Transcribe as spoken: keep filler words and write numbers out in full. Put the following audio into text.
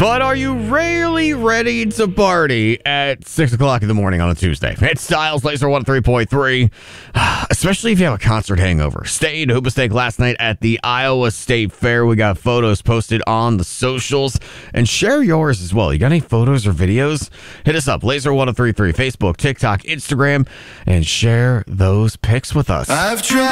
But are you really ready to party at six o'clock in the morning on a Tuesday? It's Styles Laser one oh three point three, especially if you have a concert hangover. Stayed Hoobastank last night at the Iowa State Fair. We got photos posted on the socials, and share yours as well. You got any photos or videos? Hit us up, Laser one oh three point three, Facebook, TikTok, Instagram, and share those pics with us. I've tried